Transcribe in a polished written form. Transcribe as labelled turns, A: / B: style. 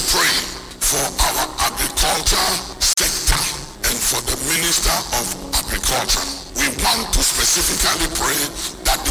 A: pray for our agriculture sector and for the Minister of Agriculture. We want to specifically pray that